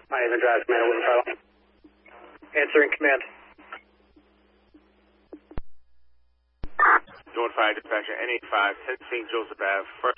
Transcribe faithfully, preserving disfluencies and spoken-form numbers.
Hi, Evan Drive, command eleven five. Answering command. Doing fire dispatcher, N eighty-five, ten Saint Joseph Ave, first.